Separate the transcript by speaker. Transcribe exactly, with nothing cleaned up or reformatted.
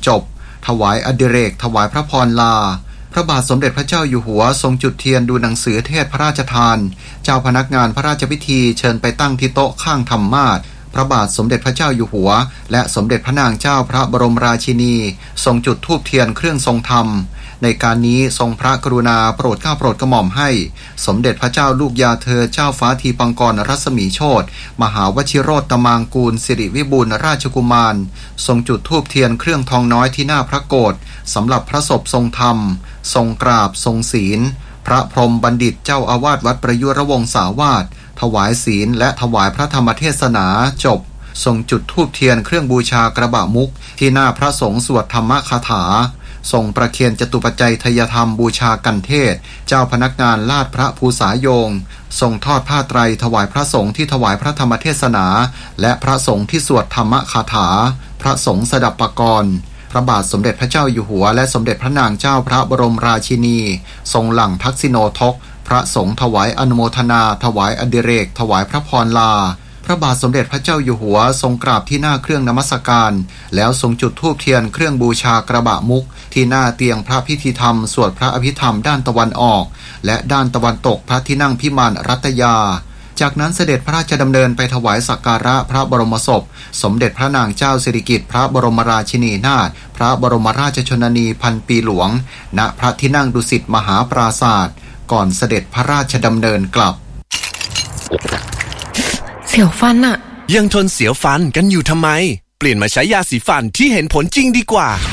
Speaker 1: บถวายอดิเรกถวายพระพรลาพระบาทสมเด็จพระเจ้าอยู่หัวทรงจุดเทียนดูหนังสือเทศพระราชทานเจ้าพนักงานพระราชพิธีเชิญไปตั้งที่โต๊ะข้างธรรมาสน์พระบาทสมเด็จพระเจ้าอยู่หัวและสมเด็จพระนางเจ้าพระบรมราชินีทรงจุดธูปเทียนเครื่องทรงธรรมในการนี้ทรงพระกรุณาโปรดเกล้าโปรดกระหม่อมให้สมเด็จพระเจ้าลูกยาเธอเจ้าฟ้าทีปังกรรัศมีโชติมหาวชิโรตมางกูลสิริวิบูลย์ราชกุมารทรงจุดธูปเทียนเครื่องทองน้อยที่หน้าพระโกฐสำหรับพระศพทรงธรรมทรงกราบทรงศีลพระพรหมบัณฑิตเจ้าอาวาสวัดประยุรวงศาวาสถวายศีลและถวายพระธรรมเทศนาจบทรงจุดธูปเทียนเครื่องบูชากระบะมุกที่หน้าพระสงฆ์สวดธรรมคาถาทรงประเคนจตุปัจจัยทยธรรมบูชากันเทศเจ้าพนักงานลาดพระภูษาโยงทรงทอดผ้าไตรถวายพระสงฆ์ที่ถวายพระธรรมเทศนาและพระสงฆ์ที่สวดธรรมคาถาพระสงฆ์สดับปกรณ์พระบาทสมเด็จพระเจ้าอยู่หัวและสมเด็จพระนางเจ้าพระบรมราชินีทรงหลั่งทักษิโนทกพระสงฆ์ถวายอนุโมทนาถวายอดิเรกถวายพระพรลาพระบาทสมเด็จพระเจ้าอยู่หัวทรงกราบที่หน้าเครื่องนมัสการแล้วทรงจุดธูปเทียนเครื่องบูชากระบะมุกที่หน้าเตียงพระพิธีธรรมสวดพระอภิธรรมด้านตะวันออกและด้านตะวันตกพระที่นั่งพิมานรัตยาจากนั้นเสด็จพระราชดำเนินไปถวายสักการะพระบรมศพสมเด็จพระนางเจ้าสิริกิติ์พระบรมราชินีนาถพระบรมราชชนนีพันปีหลวงณพระที่นั่งดุสิตมหาปราสาทก่อนเสด็จพระราชดำเนินกลับ
Speaker 2: เสียวฟันอะ
Speaker 3: ยังทนเสียวฟันกันอยู่ทำไมเปลี่ยนมาใช้ยาสีฟันที่เห็นผลจริงดีกว่า